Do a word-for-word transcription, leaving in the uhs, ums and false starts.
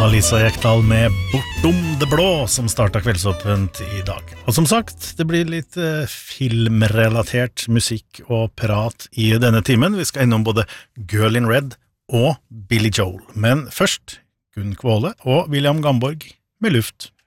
Lisa Ekdal med Bortom det blå, som startet kveldsåpent i dag. Og som sagt, det blir litt eh, filmrelatert musikk og prat i denne timen. Vi skal innom både Girl in Red og Billy Joel. Men først, Gunn Kvåle og William Gamborg med Luft.